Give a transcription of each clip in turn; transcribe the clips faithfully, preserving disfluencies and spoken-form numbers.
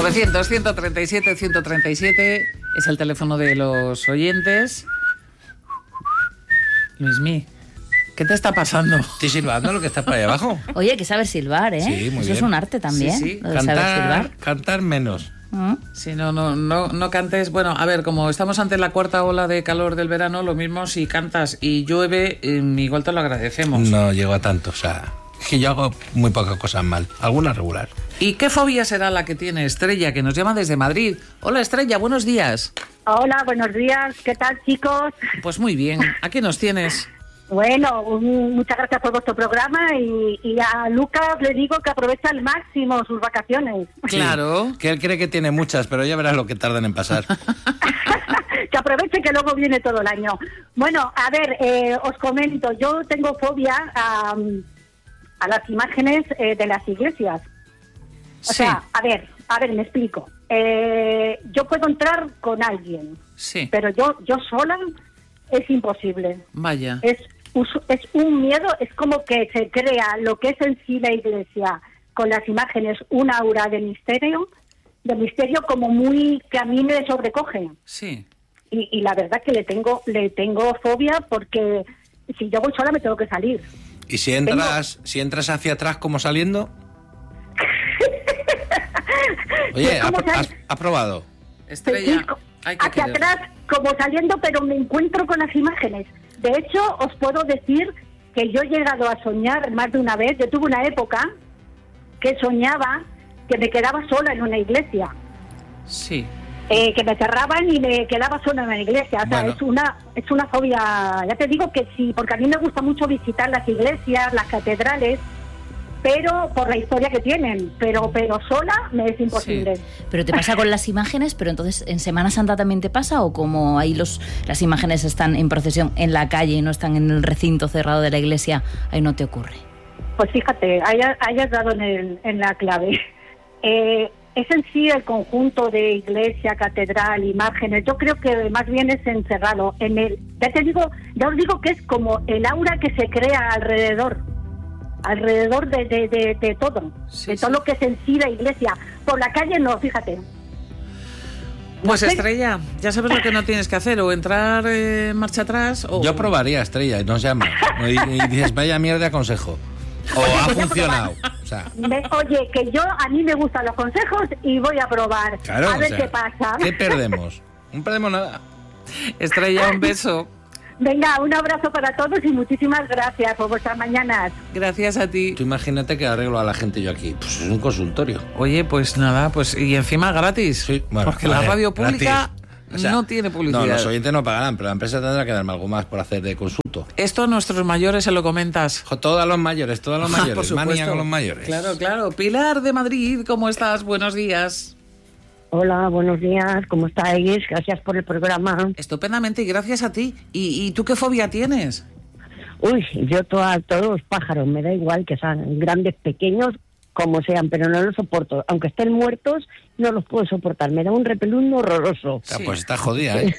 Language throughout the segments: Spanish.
novecientos, ciento treinta y siete, ciento treinta y siete es el teléfono de los oyentes. Luismi, ¿qué te está pasando? Estoy silbando lo que está para allá abajo. Oye, que saber silbar, ¿eh? Sí, muy Eso bien. es un arte también. Sí, sí. Lo de saber Cantar, silbar. cantar menos. ¿Mm? Si no, no, no, no cantes. Bueno, a ver, como estamos ante la cuarta ola de calor del verano, lo mismo si cantas y llueve, eh, igual te lo agradecemos. No llego a tanto, o sea, es que yo hago muy pocas cosas mal, algunas regular. ¿Y qué fobia será la que tiene Estrella, que nos llama desde Madrid? Hola Estrella, buenos días. Hola, buenos días. ¿Qué tal, chicos? Pues muy bien, aquí nos tienes. Bueno, un- muchas gracias por vuestro programa y, y a Lucas le digo que aprovecha al máximo sus vacaciones. Claro. Sí, que él cree que tiene muchas, pero ya verás lo que tardan en pasar. Que aproveche que luego viene todo el año. Bueno, a ver, eh, os comento, yo tengo fobia a, a las imágenes eh, de las iglesias. O Sí. sea, a ver, a ver, me explico. Eh, yo puedo entrar con alguien, Sí, pero yo, yo sola es imposible. vaya. Es, us- es un miedo, es como que se crea lo que es en sí la iglesia con las imágenes, un aura de misterio, de misterio como muy que a mí me sobrecoge. Sí. Y, y la verdad que le tengo le tengo fobia porque si yo voy sola me tengo que salir. Y si entras, si entras hacia atrás como saliendo. Oye, Pues, ¿ha- ¿cómo sal- ¿has, has probado? Estrella, Sí, co- hay que hacia querer. atrás como saliendo, pero me encuentro con las imágenes. De hecho, os puedo decir que yo he llegado a soñar más de una vez. Yo tuve una época que soñaba que me quedaba sola en una iglesia, Sí. eh, que me cerraban y me quedaba sola en una iglesia. O sea, Bueno. es una es una fobia. Ya te digo que sí, porque a mí me gusta mucho visitar las iglesias, las catedrales, pero por la historia que tienen. Pero pero sola me es imposible. Pero te pasa con las imágenes, pero entonces en Semana Santa también te pasa, o como ahí los las imágenes están en procesión en la calle y no están en el recinto cerrado de la iglesia, ahí no te ocurre. Pues fíjate, hayas, hayas dado en, el- en la clave. Eh, es en sí el conjunto de iglesia, catedral, imágenes. Yo creo que más bien es encerrado en el. Ya te digo, ya os digo que es como el aura que se crea alrededor, alrededor de, de, de, de todo, Sí, de sí. todo lo que es en sí la iglesia. Por la calle no, fíjate. Pues sé. Estrella, ya sabes lo que no tienes que hacer, o entrar eh, marcha atrás, o... Yo probaría, Estrella, y nos llama. Y, y dices, vaya mierda de consejo. O ha funcionado. O sea, Me- oye, que yo a mí me gustan los consejos y voy a probar claro, a o ver sea, qué pasa. ¿qué perdemos? No perdemos nada. Estrella, un beso. Venga, un abrazo para todos y muchísimas gracias por vuestras mañanas. Gracias a ti. Tú imagínate que arreglo a la gente yo aquí. Pues es un consultorio. Oye, pues nada, pues y encima gratis. Sí, bueno, porque la vale, radio pública gratis. O sea, no tiene publicidad. No, los oyentes no pagarán, pero la empresa tendrá que darme algo más por hacer de consulto. Esto a nuestros mayores se lo comentas. Jo, todos los mayores, todos los Ah, por mayores. supuesto. Manía con los mayores. Claro, claro. Pilar de Madrid, ¿cómo estás? Buenos días. Hola, buenos días, ¿cómo estáis? Gracias por el programa. Estupendamente y gracias a ti. ¿Y, y tú qué fobia tienes? Uy, yo to- a todos los pájaros, me da igual que sean grandes, pequeños, como sean, pero no los soporto. Aunque estén muertos, no los puedo soportar. Me da un repelús horroroso. O sea, Sí. pues está jodida, ¿eh?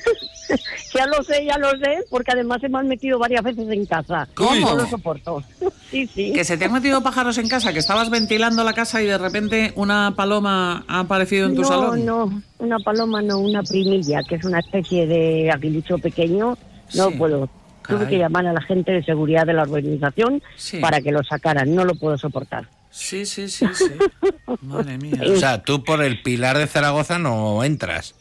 Ya lo sé, ya lo sé, porque además se me han metido varias veces en casa. ¿Cómo? No lo soporto. Sí, sí. Que se te han metido pájaros en casa, que estabas ventilando la casa y de repente una paloma ha aparecido en tu no, salón. no, una paloma no, una primilla, que es una especie de aguilucho pequeño. No Sí. puedo. Tuve Caray. que llamar a la gente de seguridad de la organización Sí. para que lo sacaran. No lo puedo soportar. Sí, sí, sí, sí. Madre mía. O sea, tú por el Pilar de Zaragoza no entras.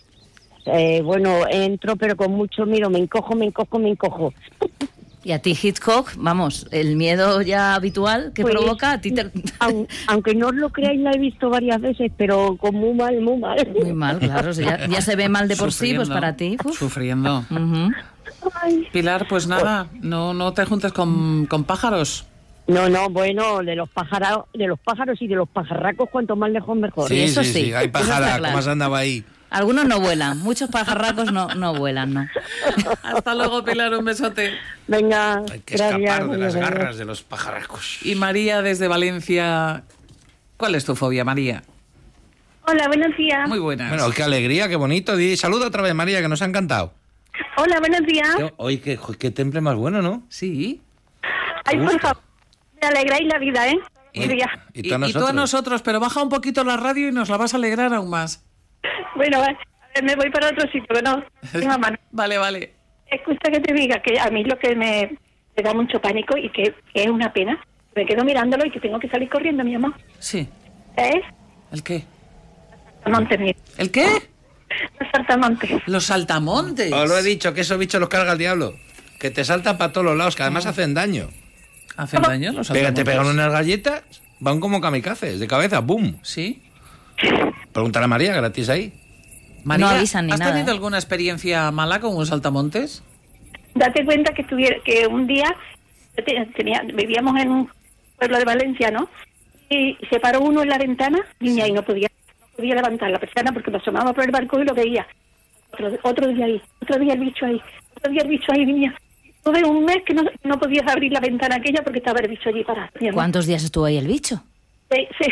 Eh, bueno, entro, pero con mucho miedo. Me encojo, me encojo, me encojo. Y a ti Hitchcock, vamos, el miedo ya habitual que Pues, provoca a ti te... Aun- aunque no os lo creáis, la he visto varias veces, pero con muy mal, muy mal. Muy mal, claro, si ya, ya se ve mal de por sí, pues Sufriendo, para ti. uf. Sufriendo. Ujú. Ay. Pilar, pues nada, no, no te juntes con, con pájaros. No, no, bueno, de los pájaros, de los pájaros y de los pajarracos, cuanto más lejos mejor. Sí, eso sí, Hay eso está pájara, claro. ¿cómo has andado ahí? Algunos no vuelan, muchos pajarracos no, no vuelan, ¿no? Hasta luego, Pilar, un besote. Venga, Hay que gracias. escapar de las Adiós. garras de los pajarracos. Y María desde Valencia. ¿Cuál es tu fobia, María? Hola, buenos días. Muy buenas. Bueno, qué alegría, qué bonito. Di- Saluda otra vez, María, que nos ha encantado. Hola, buenos días. Oye, qué, qué temple más bueno, ¿no? Sí. Ay, por favor, me alegráis la vida, ¿eh? Y, Buenos días. Y y- tú a y tú a nosotros. nosotros, pero baja un poquito la radio y nos la vas a alegrar aún más. Bueno, a ver, me voy para otro sitio, que no tengo mano. Vale, vale. Escucha que te diga que a mí lo que me, me da mucho pánico y que, que es una pena, me quedo mirándolo y que tengo que salir corriendo, mi amor. Sí. ¿Es? ¿El qué? Montes, mi. ¿El qué? Los saltamontes. Los saltamontes. Os lo he dicho, que esos bichos los carga el diablo. Que te saltan para todos los lados, que además hacen daño. ¿Hacen daño los Pega, saltamontes? te pegan unas galletas, van como kamikazes, de cabeza, ¡boom! ¿Sí? Pregúntale a María, gratis ahí. María, No avisan ni ¿has nada, tenido ¿eh? alguna experiencia mala con un saltamontes? Date cuenta que estuviera, que un día yo te- tenía, vivíamos en un pueblo de Valencia, ¿no? Y se paró uno en la ventana, niña, y no podía, no podía levantar la persiana porque me asomaba por el balcón y lo veía. Otro, otro día ahí, otro día el bicho ahí, otro día el bicho ahí, niña. Tuve un mes que no, no podías abrir la ventana aquella porque estaba el bicho allí parado. mi amor. ¿Cuántos días estuvo ahí el bicho? Sí, sí.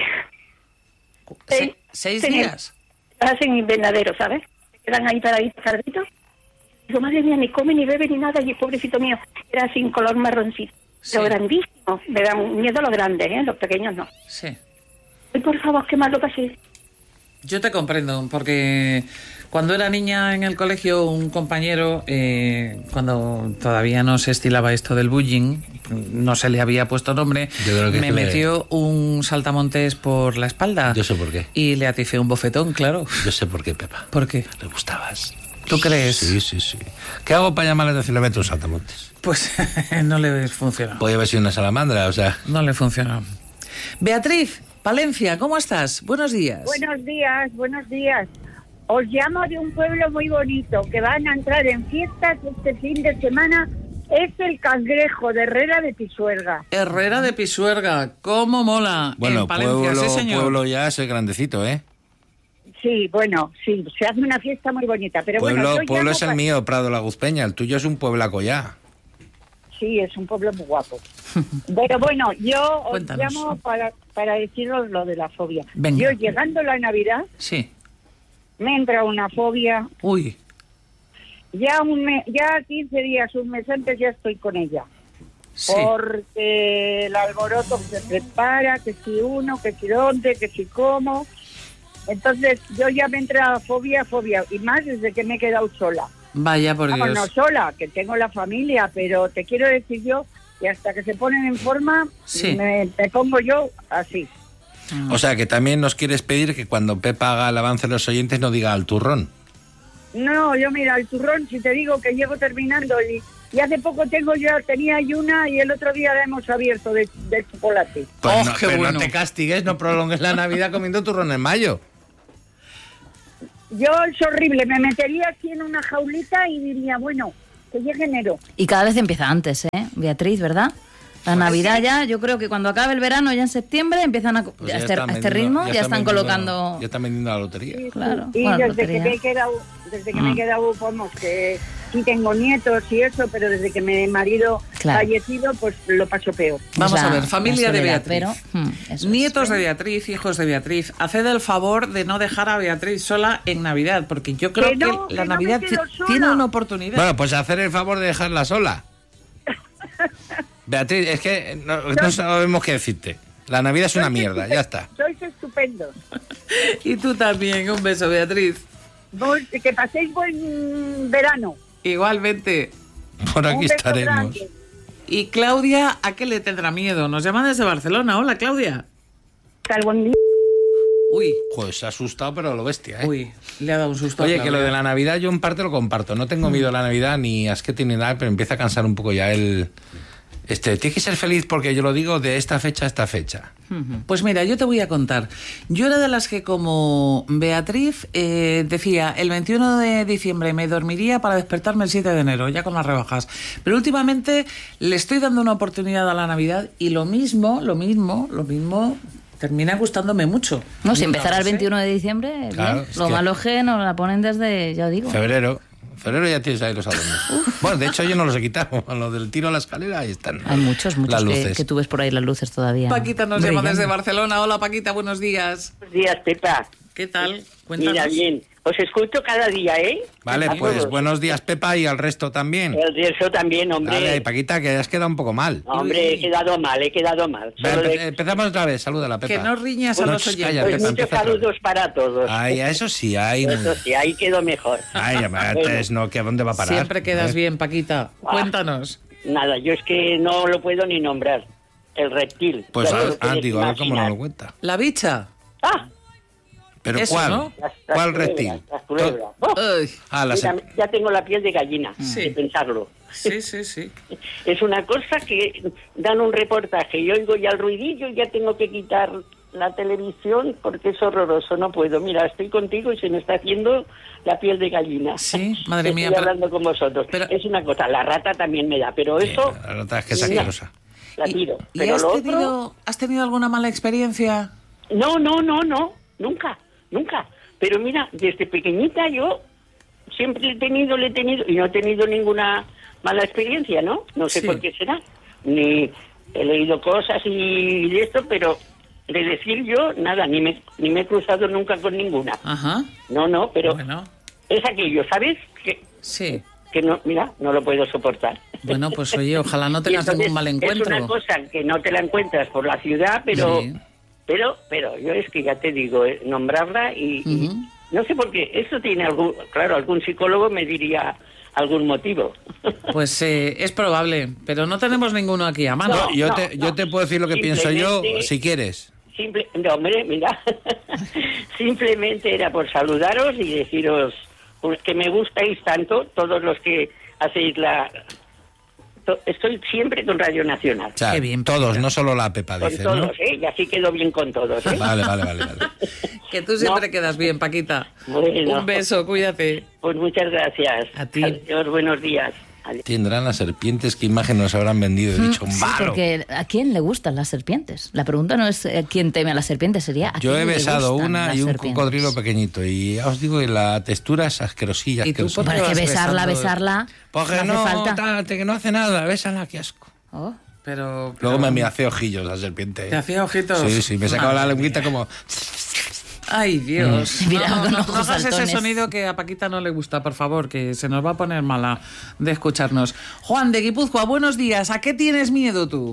Se- Sí. ¿Seis Sí. días? Hacen invernaderos, ¿sabes? Se quedan ahí paraditos, carditos. Digo, madre mía, ni come, ni bebe, ni nada. Y pobrecito mío, era sin color marroncito. Sí. Pero grandísimo. Me dan miedo los grandes, ¿eh? Los pequeños no. Sí. Ay, por favor, qué mal lo pasé. Yo te comprendo, porque cuando era niña en el colegio, un compañero, eh, cuando todavía no se estilaba esto del bullying, no se le había puesto nombre, Yo creo que me es que le- metió un saltamontes por la espalda. Yo sé por qué. Y le aticé un bofetón, claro. Yo sé por qué, Pepa. ¿Por qué? Le gustabas. ¿Tú crees? Sí, sí, sí. ¿Qué hago para llamarle de le meto un saltamontes? Pues no le funcionó. Podría haber sido una salamandra, o sea... No le funcionó. Beatriz, Palencia, ¿cómo estás? Buenos días. Buenos días, buenos días. Os llamo de un pueblo muy bonito que van a entrar en fiestas este fin de semana. Es el Cangrejo de Herrera de Pisuerga. Herrera de Pisuerga, ¿cómo mola? Bueno, en Palencia, pueblo, sí, señor. pueblo ya es el grandecito, ¿eh? Sí, bueno, sí, se hace una fiesta muy bonita. Pero Pueblo, bueno, yo pueblo llamo es el pa- mío, Prado La Guzpeña. El tuyo es un pueblaco ya. Sí, es un pueblo muy guapo. Pero bueno, yo os Cuéntanos. llamo para, para deciros lo de la fobia. Venga. Yo llegando la Navidad Sí. me entra una fobia. Uy, Ya un me- ya quince días, un mes antes ya estoy con ella. sí. Porque el alboroto se prepara, que si uno, que si dónde, que si cómo. Entonces yo ya me entra fobia, fobia, y más desde que me he quedado sola. Vaya por Vamos, Dios. no sola, que tengo la familia, pero te quiero decir yo que hasta que se ponen en forma, Sí. me, me pongo yo así. O sea, que también nos quieres pedir que cuando Pepa haga el avance de los oyentes no diga al turrón. No, yo mira, el turrón, si te digo que llego terminando y, y hace poco tengo ya, tenía ahí una y el otro día la hemos abierto de, de chocolate. Pues Oh, no, qué pero bueno. no te castigues, no prolongues la Navidad comiendo turrón en mayo. Yo es horrible, me metería aquí en una jaulita y diría, bueno, que llegue enero. Y cada vez empieza antes, ¿eh? Beatriz, ¿verdad? La Navidad ya, yo creo que cuando acabe el verano, ya en septiembre, empiezan a... Pues a, ya este, están a este vendiendo- ritmo ya, están vendiendo- colocando... Ya están vendiendo la lotería. Claro, Y bueno, desde lotería. que me he quedado, desde que me he Mm. quedado, vamos, que sí tengo nietos y eso, pero desde que mi marido Claro. fallecido, pues lo paso peor. Vamos Es la- a ver, familia la de soledad, Beatriz. pero, mm, eso es. Nietos de Beatriz, hijos de Beatriz, haced el favor de no dejar a Beatriz sola en Navidad, porque yo creo Que no, que la que no me Navidad quedo ti- sola. tiene una oportunidad. Bueno, pues hacer el favor de dejarla sola. Beatriz, es que no, no sabemos qué decirte. La Navidad es una Sois mierda, estupe- ya está. Sois estupendos. Y tú también, un beso, Beatriz. Vos- Que paséis buen verano. Igualmente. Por aquí Un beso estaremos. grande. Y Claudia, ¿a qué le tendrá miedo? Nos llaman desde Barcelona. Hola, Claudia. Tal buen día. Uy, Pues se ha asustado, pero lo bestia, ¿eh? uy, le ha dado un susto. a Oye, que Claudia. lo de la Navidad yo en parte lo comparto. No tengo miedo a la Navidad ni asquete ni nada, pero empieza a cansar un poco ya el... Este, tienes que ser feliz porque yo lo digo de esta fecha a esta fecha. Pues mira, yo te voy a contar. Yo era de las que, como Beatriz, eh, decía, el veintiuno de diciembre me dormiría para despertarme el siete de enero, ya con las rebajas. Pero últimamente le estoy dando una oportunidad a la Navidad y lo mismo, lo mismo, lo mismo termina gustándome mucho. No, si Nunca empezara lo el sé. veintiuno de diciembre, bien. Claro, es Lo que- malo es que nos la ponen desde, ya digo. Febrero. Febrero ya tienes ahí los adornos. Bueno, de hecho yo no los he quitado. Lo del tiro a la escalera, ahí están. Hay muchos, muchos Las que, luces. que tú ves por ahí las luces todavía. Paquita nos llama brillando. desde Barcelona. Hola, Paquita, buenos días. Buenos días, Pepa. ¿Qué ¿Qué tal? Cuéntanos. Mira, bien. Os escucho cada día, ¿eh? Vale, A pues todos. buenos días, Pepa, y al resto también. El eso también, hombre. Dale, y Paquita, que has quedado un poco mal. Hombre, he quedado mal, he quedado mal. Va, Solo empe- de- empezamos otra vez, salúdala, Pepa. Que no riñas a No, los ch, oyentes. calla, Pues Pepa, muchos empieza otra vez. saludos para todos. Ay, a eso sí, ay, Eso sí, ahí quedó mejor. ay, antes no, que ¿a dónde va a parar? Siempre quedas ¿Eh? bien, Paquita. Ah. Cuéntanos. Nada, yo es que no lo puedo ni nombrar. El reptil. Pues, Ya ah, lo ah, puedes digo, a ver cómo no imaginar. lo cuenta. La bicha. Ah, ¿Pero Eso, cuál? ¿no? las- las ¿Cuál culebras, reptil? las culebras. Oh, Ay, Ah, la mira, se- ya tengo la piel de gallina Sí. de pensarlo. sí, sí, sí. Es una cosa que dan un reportaje y oigo ya el ruidillo y ya tengo que quitar la televisión porque es horroroso, no puedo. Mira, estoy contigo y se me está haciendo la piel de gallina. Sí, madre mía, Estoy pero- hablando con vosotros. pero- Es una cosa, la rata también me da, pero eso La verdad es que es mira, asquerosa. la tiro. ¿Y pero has lo otro, tenido, has tenido alguna mala experiencia? no, no, no, no, nunca, nunca. Pero mira, desde pequeñita yo siempre le he tenido, le he tenido, y no he tenido ninguna mala experiencia, ¿no? No sé Sí. por qué será. Ni he leído cosas y de esto, pero de decir yo, nada, ni me, ni me he cruzado nunca con ninguna. Ajá. No, no, pero Bueno, es aquello, ¿sabes? Que, sí. que no, mira, no lo puedo soportar. Bueno, pues oye, ojalá no Y tengas entonces, ningún mal encuentro. Es una cosa que no te la encuentras por la ciudad, pero... Sí. Pero, pero yo es que ya te digo, eh, nombrarla y, y Ujú. no sé por qué. Eso tiene algún, claro, algún psicólogo me diría algún motivo. Pues eh, es probable, pero no tenemos ninguno aquí a mano. No. Yo te, yo te puedo decir lo que pienso yo, Simplemente- si quieres. Simple, no, hombre, mira, simplemente era por saludaros y deciros pues, que me gustáis tanto, todos los que hacéis la... to- Estoy siempre con Radio Nacional. O sea, Qué bien, todos, Paquita. no solo la Pepa, Con dices, todos, ¿no? ¿eh? Y así quedo bien con todos, ¿eh? Vale, vale, vale, vale. Que tú siempre No. quedas bien, Paquita. Bueno. Un beso, cuídate. Pues muchas gracias. A ti. Adiós, buenos días. Adiós. Tendrán las serpientes, qué imagen nos habrán vendido. He dicho, Sí, malo. porque ¿a quién le gustan las serpientes? La pregunta no es eh, quién teme a las serpientes, sería ¿a Yo quién he le besado gustan una las y un serpientes? cocodrilo pequeñito. Y ya os digo que la textura es asquerosilla. ¿Y tú asquerosa. por qué Bueno, es que vas besarla, besando? besarla, Porque no hace no, falta. tal, que no hace nada, bésala, qué asco. Oh. Pero, Luego pero- me hace ojillos la serpiente. ¿Te hacía ojitos? Sí, sí, me sacaba la Madre lengüita mía. como... Ay, Dios. Mira, no, no, con no, ojos no hagas ese saltones. sonido que a Paquita no le gusta, por favor, que se nos va a poner mala de escucharnos. Juan de Guipúzcoa, buenos días. ¿A qué tienes miedo tú?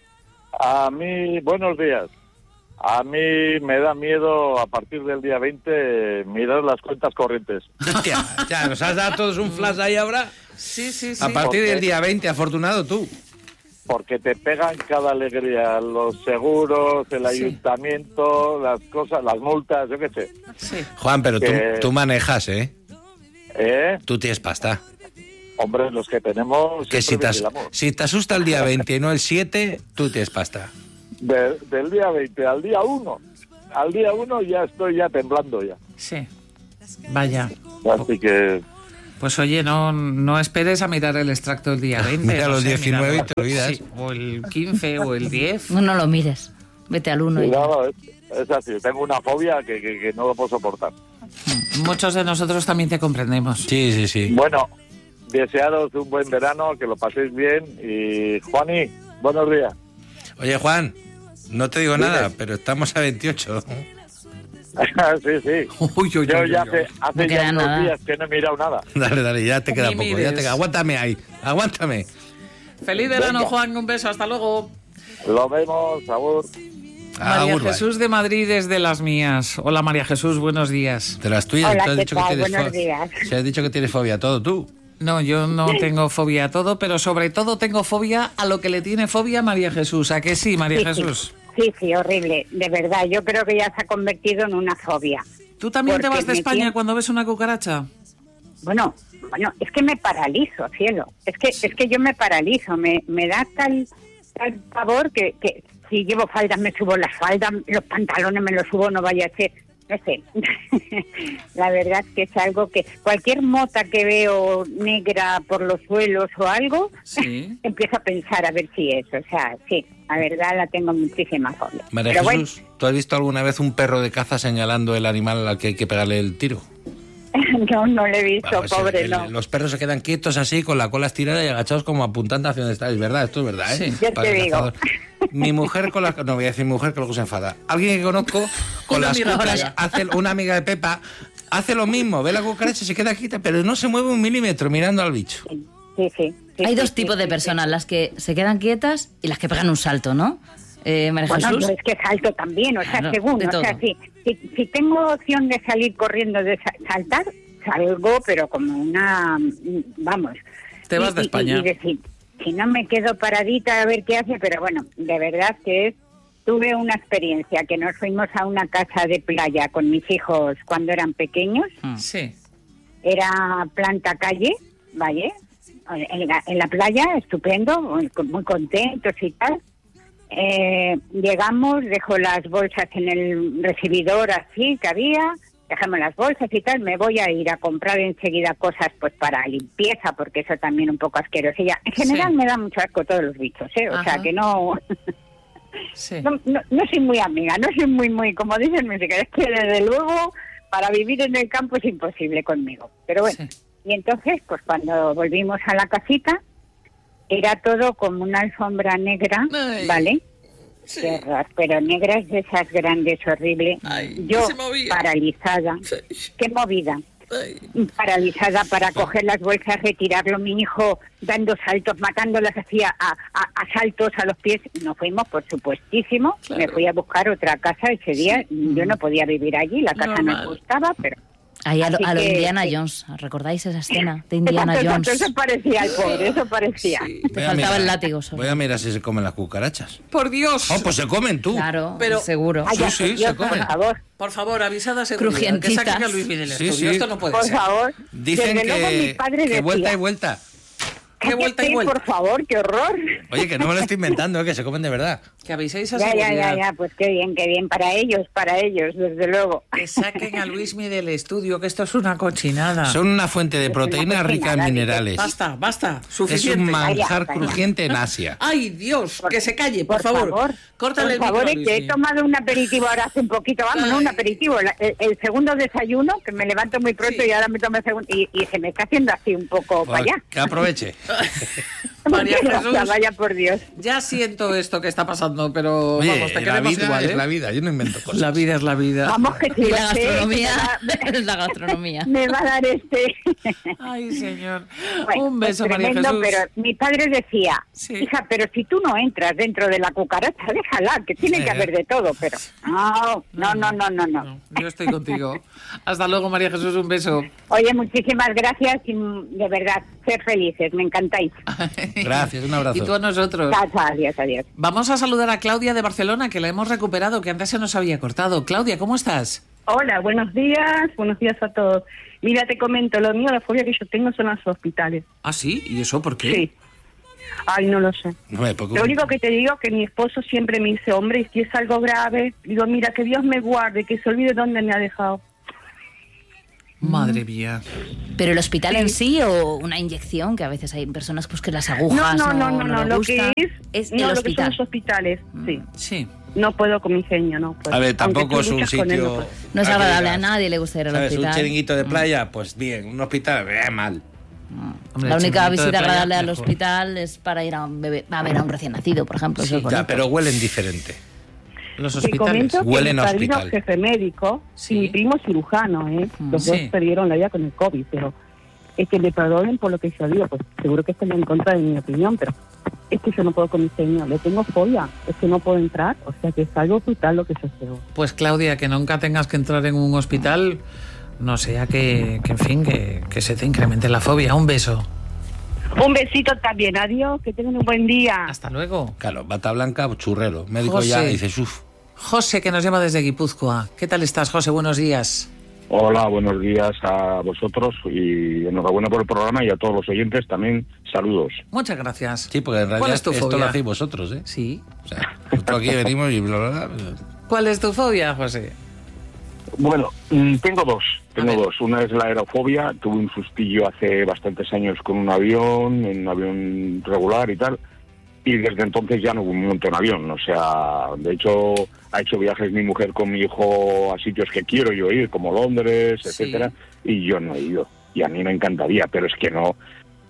A mí, buenos días. A mí me da miedo a partir del día veinte mirar las cuentas corrientes. Hostia, ya, nos has dado todos un flash ahí ahora. Sí, sí, sí. A partir Porque- del día veinte, afortunado tú. Porque te pegan cada alegría, los seguros, el Sí. ayuntamiento, las cosas, las multas, yo qué sé. Sí. Juan, pero tú, Que- tú manejas, ¿eh? ¿Eh? Tú tienes pasta. Hombre, los que tenemos... Que si siempre te, as- vigilamos. si te asusta el día veinte y no el siete, tú tienes pasta. De- del día veinte al día uno. Al día uno ya estoy ya temblando ya. Sí. Vaya. Así que... Pues oye, no, no esperes a mirar el extracto del día veinte. Mira no los sé, diecinueve mira- y te olvidas. Sí, o el quince o el diez. No, no lo mires. Vete al uno y ya. Cuidado, es, es así. Tengo una fobia que, que, que no lo puedo soportar. Muchos de nosotros también te comprendemos. Sí, sí, sí. Bueno, desearos un buen verano, que lo paséis bien. Y Juani, buenos días. Oye, Juan, no te digo Dime. nada, pero estamos a veintiocho. sí, sí. Uy, uy, Yo uy, ya uy, hace, uy. hace No ya queda unos nada. días que no he mirado nada. Dale, dale, ya te queda Ni poco. Ya mires. te queda. Aguántame ahí, aguántame. Feliz verano, Venga. Juan. Un beso. Hasta luego. Lo vemos, Agur. María Agur, bye. Jesús de Madrid es de las mías. Hola, María Jesús. Buenos días. De las tuyas, Hola, tú has ¿qué dicho que tal? tienes Buenos fo- días. Se has dicho que tienes fobia a todo, tú. No, yo no tengo fobia a todo, pero sobre todo tengo fobia a lo que le tiene fobia a María Jesús. ¿A que sí, María Sí, sí. Jesús? Sí, sí, horrible. De verdad, yo creo que ya se ha convertido en una fobia. ¿Tú también te Porque vas de me España tiene- cuando ves una cucaracha? Bueno, bueno, es que me paralizo, cielo. Es que es que yo me paralizo, me, me da tal tal pavor que, que si llevo faldas me subo las faldas, los pantalones me los subo, no vaya a ser, no sé. La verdad es que es algo que cualquier mota que veo negra por los suelos o algo, Sí. empiezo a pensar a ver si es, o sea, sí, la verdad la tengo muchísima fobia. María Pero bueno, Jesús, ¿tú has visto alguna vez un perro de caza señalando el animal al que hay que pegarle el tiro? no, no le he visto, Vamos, pobre, el- no. Los perros se quedan quietos así, con la cola estirada y agachados como apuntando hacia donde está. Es verdad, esto es verdad, ¿eh? Sí. Yo Para te el digo. cazador. Mi mujer con las... No voy a decir mi mujer que luego se enfada. Alguien que conozco con Una las amiga cucas, tuya. hace una amiga de Pepa, hace lo mismo, ve la cucaracha, se queda quieta, pero no se mueve un milímetro mirando al bicho. Sí, sí. sí Hay sí, dos sí, tipos sí, de sí. personas, las que se quedan quietas y las que pegan un salto, ¿no? Eh, María Bueno, Jesús. yo es que salto también, o sea, Claro, según, de o sea, todo. si, si, si tengo opción de salir corriendo, de sa- saltar, salgo, pero como una, vamos. Te vas de Y- y- España. Y, decir, si no me quedo paradita a ver qué hace, pero bueno, de verdad que es, tuve una experiencia que nos fuimos a una casa de playa con mis hijos cuando eran pequeños, Sí. era planta calle, ¿vale? En la, en la playa, estupendo, muy, muy contentos y tal. Eh, llegamos, dejo las bolsas en el recibidor así que había, dejamos las bolsas y tal, me voy a ir a comprar enseguida cosas pues para limpieza, porque eso también un poco asquerosilla. En general Sí. me da mucho asco todos los bichos, ¿eh? O Ajá. sea que no, Sí. no, no, no soy muy amiga, no soy muy, muy, como dicen mis hijas, es que desde luego para vivir en el campo es imposible conmigo. Pero bueno, Sí. y entonces pues cuando volvimos a la casita, era todo como una alfombra negra, Ay. ¿vale? Sí. Qué horror, pero negras de esas grandes, horrible. Ay, Yo se movía. paralizada. Qué movida. Ay. Paralizada para coger las bolsas, retirarlo. Mi hijo dando saltos, matándolas hacía a, a, a saltos a los pies. Nos fuimos, por supuestísimo. Claro. Me fui a buscar otra casa ese día. Yo no podía vivir allí. La casa Normal. me gustaba, pero... Ahí a lo, Así a lo que- Indiana sí. Jones. ¿Recordáis esa escena de Indiana Exacto, Jones? exacto, eso parecía el pobre, eso parecía. Sí. Te faltaba el látigo solo. Voy a mirar si se comen las cucarachas. Por Dios. Oh, pues se comen tú. Claro, Pero- seguro. Vaya, Sí, sí, por Dios, se comen. por favor, Por favor, avisad a seguridad. Que Crujientitas. saquen a Luis Miguel del Sí, estudio. sí. Esto no puede por ser. favor. Dicen Desde luego mi que, padre que decía, vuelta y vuelta. Qué vuelta y "Cállate, vuelta. por favor, qué horror. Oye, que no me lo estoy inventando, ¿eh? Que se comen de verdad. Que aviséis a Ya, ya, seguridad. ya, ya, pues qué bien, qué bien. Para ellos, para ellos, desde luego. Que saquen a Luis Miguel del estudio, que esto es una cochinada. Son una fuente de proteínas cocina, rica en David. minerales. Basta, basta. Es Suficiente. un manjar Vaya, vaya. crujiente en Asia. Ay, Dios, que se calle, por, Por favor, Córtale por el favor, micro a es Luis que he Miguel. tomado un aperitivo ahora hace un poquito, vamos, no un Ay. aperitivo, la- el, el segundo desayuno, que me levanto muy pronto Sí. y ahora me tomo el segundo, y, y se me está haciendo así un poco para allá. Que aproveche. María Porque, o Jesús. sea, vaya por Dios. Ya siento esto que está pasando, pero Oye, vamos, te la queremos vida igual, es ¿eh? la vida, yo no invento cosas. La vida es la vida. Vamos que si Y lo la sé, gastronomía me va- es la gastronomía. me va a dar este... Ay, señor. Bueno, Un beso, pues María tremendo, Jesús. pero mi padre decía, Sí. hija, pero si tú no entras dentro de la cucaracha, déjala, que tiene Sí. que haber de todo, pero no, no, no, no, no, no. No, yo estoy contigo. Hasta luego, María Jesús, un beso. Oye, muchísimas gracias y mm, de verdad, ser felices, me encantáis. Gracias, un abrazo. Y tú a nosotros. Chao, chao, adiós, adiós. Vamos a saludar a Claudia de Barcelona, que la hemos recuperado, que antes se nos había cortado. Claudia, ¿cómo estás? Hola, buenos días, buenos días a todos. Mira, te comento, lo mío, la fobia que yo tengo son los hospitales. Ah, sí, ¿y eso por qué? Sí. Ay, no lo sé. No me porque- Lo único que te digo es que mi esposo siempre me dice, hombre, y si es algo grave, digo, mira, que Dios me guarde, que se olvide dónde me ha dejado. Madre mía. ¿Pero el hospital en sí o una inyección? Que a veces hay personas pues que las agujas No, no, no, no, no, no, les lo gustan. que es, es no, el lo que son hospital. los hospitales, sí. Sí. No puedo con mi genio, no puedo. A ver, Aunque tampoco tú es un luchas con él, no sitio... puedo. No es a que agradable, digas, a nadie le gusta ir al ¿sabes? Un hospital. chiringuito de playa, pues bien. Un hospital, eh, mal. Hombre, La el única chiringuito de visita playa, agradable al mejor. hospital es para ir a un bebé, a ver a un recién nacido, por ejemplo. eso es Ya, bonito. pero huelen diferente. Los Te hospitales. comento que Huelen mi a padrino hospital. jefe médico Sí. y mi primo cirujano, ¿eh? Los Sí. dos perdieron la vida con el COVID, pero es que me perdonen por lo que yo digo, pues seguro que están en contra de mi opinión, pero es que yo no puedo con mi señor, le tengo fobia, es que no puedo entrar, o sea que es algo brutal lo que yo hago. Pues Claudia, que nunca tengas que entrar en un hospital, no sea que, que en fin, que, que se te incremente la fobia. Un beso. Un besito también, adiós, que tengan un buen día. Hasta luego. Claro, bata blanca, churrero. Médico José. ya dice, uff. José, que nos llama desde Guipúzcoa. ¿Qué tal estás, José? Buenos días. Hola, buenos días a vosotros y enhorabuena por el programa y a todos los oyentes también saludos. Muchas gracias. Sí, porque en ¿Cuál realidad es tu esto fobia? lo hacéis vosotros, ¿eh? Sí. O sea, nosotros aquí venimos y bla, bla, bla. ¿Cuál es tu fobia, José? Bueno, mm, tengo dos, tengo A ver. dos. Una es la aerofobia, tuve un sustillo hace bastantes años con un avión, en un avión regular y tal, y desde entonces ya no monto en avión, o sea, de hecho ha hecho viajes mi mujer con mi hijo a sitios que quiero yo ir, como Londres, Sí. etcétera, y yo no he ido, y a mí me encantaría, pero es que no,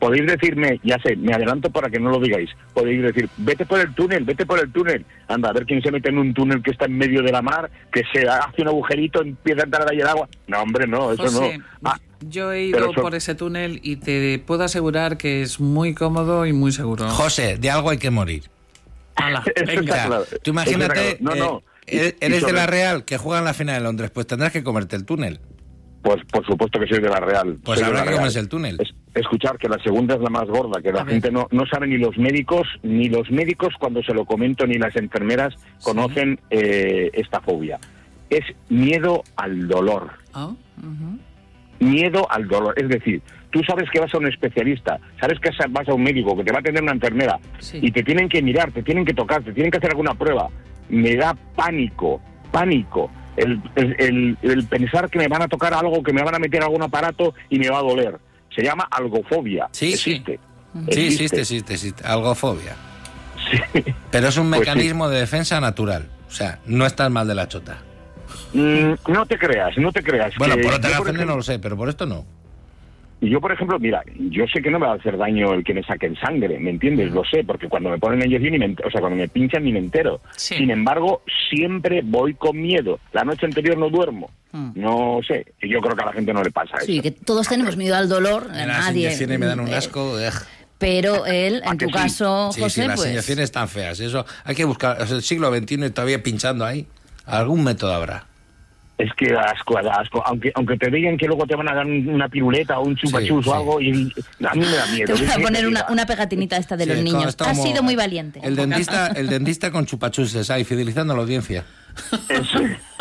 podéis decirme, ya sé, me adelanto para que no lo digáis, podéis decir, vete por el túnel, vete por el túnel, anda, a ver quién se mete en un túnel que está en medio de la mar, que se hace un agujerito, empieza a entrar ahí el agua. No, hombre, no, eso José, no. Ah, yo he ido so... por ese túnel y te puedo asegurar que es muy cómodo y muy seguro. José, de algo hay que morir. Ala, venga, claro. Tú imagínate, no, no. Eh, eres sobre... de la Real, que juega en la final de Londres, pues tendrás que comerte el túnel. Pues por supuesto que soy de la Real. Pues soy habrá que comerse el túnel. Es, escuchar que la segunda es la más gorda, que la a gente no, no sabe, ni los médicos, ni los médicos cuando se lo comento, ni las enfermeras conocen sí. eh, esta fobia. Es miedo al dolor. Oh. Uh-huh. Miedo al dolor. Es decir, tú sabes que vas a un especialista, sabes que vas a un médico, que te va a atender una enfermera, sí. y te tienen que mirar, te tienen que tocar, te tienen que hacer alguna prueba. Me da pánico, pánico. El, el, el, el pensar que me van a tocar algo, que me van a meter algún aparato y me va a doler. Se llama algofobia. Sí, existe. Sí, existe, sí, existe, existe, existe. Algofobia. Sí. Pero es un pues mecanismo sí. de defensa natural. O sea, no estás mal de la chota. Mm, no te creas, no te creas. Bueno, que por otras razones ejemplo, no lo sé, pero por esto no. Y yo, por ejemplo, mira, yo sé que no me va a hacer daño el que me saquen sangre, ¿me entiendes? Lo sé, porque cuando me ponen inyección, ni me ent- o sea, cuando me pinchan ni me entero. Sí. Sin embargo, siempre voy con miedo. La noche anterior no duermo. Mm. No sé, y yo creo que a la gente no le pasa sí, eso. Sí, que todos tenemos miedo al dolor, Las nadie. Las inyecciones me dan un asco. Eh, pero él, en tu sí? caso, sí, José, sí, las pues... inyecciones están feas. Eso hay que buscar. Es el siglo veintiuno y todavía pinchando ahí. Algún método habrá. Es que da asco, da asco. Aunque aunque te digan que luego te van a dar una piruleta o un chupachus sí, o sí. algo, y a mí me da miedo. Te van a poner una, una pegatinita esta de sí, los niños. Has sido muy valiente. El dentista, el dentista con chupachuses ahí, fidelizando a la audiencia. Eso.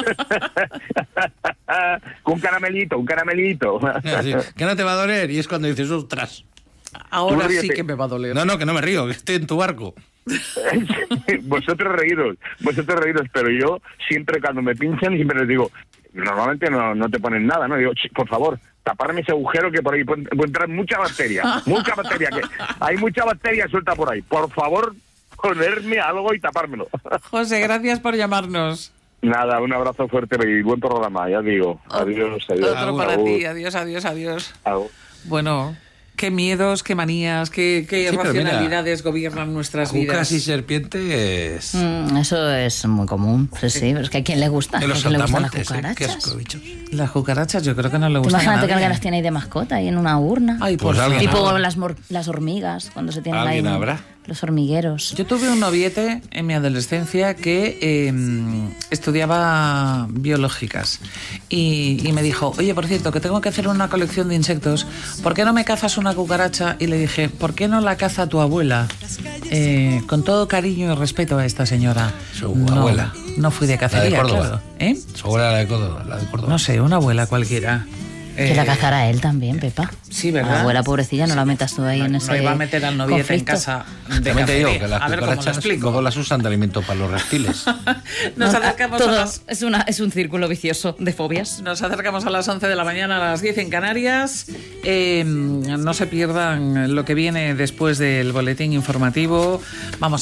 Con un caramelito, un caramelito. Sí, que no te va a doler, y es cuando dices, ostras. Ahora sí que me va a doler. No, no, que no me río, que estoy en tu barco. vosotros reídos, vosotros reídos, pero yo siempre cuando me pinchan siempre les digo, normalmente no, no te ponen nada, ¿no? Digo, por favor, taparme ese agujero que por ahí puede, puede entrar mucha bacteria, mucha bacteria, que hay mucha bacteria suelta por ahí. Por favor, ponerme algo y tapármelo. José, gracias por llamarnos. Nada, un abrazo fuerte y buen programa, ya digo. Adiós, adiós. Otro adiós. para ti, adiós, adiós, adiós. Adiós. Bueno... Qué miedos, qué manías, qué, qué sí, irracionalidades mira, gobiernan nuestras cucas vidas. Cucas y serpientes. Mm, eso es muy común. Sí, sí, pero es que a quién le gusta. De los ¿A quién le gustan las cucarachas? cucarachas? ¿Eh? Las cucarachas yo creo que no le gustan. Imagínate a que alguien las tiene ahí de mascota, ahí en una urna. Ay, pues tipo las, mor- las hormigas, cuando se tienen ahí. ¿Habrá? Los hormigueros. Yo tuve un noviete en mi adolescencia que eh, estudiaba biológicas y, y me dijo, oye, por cierto, que tengo que hacer una colección de insectos, ¿por qué no me cazas una cucaracha? Y le dije, ¿por qué no la caza tu abuela? Eh, con todo cariño y respeto a esta señora. Su no, abuela. No fui de cacería, la de Córdoba. Claro. ¿Eh? Su abuela la de Córdoba, la de Córdoba. No sé, una abuela cualquiera. Que eh, la cazara él también, Pepa. Sí, ¿verdad? A la abuela pobrecilla, no la metas tú ahí no, en ese No iba a meter al noviete conflicto. en casa de Te digo que las a ver cómo lo cucarachas explico. luego las usan de alimento para los reptiles. Nos no, acercamos todo a las... es, una, es un círculo vicioso de fobias. Nos acercamos a las once de la mañana, a las diez en Canarias. Eh, no se pierdan lo que viene después del boletín informativo. Vamos a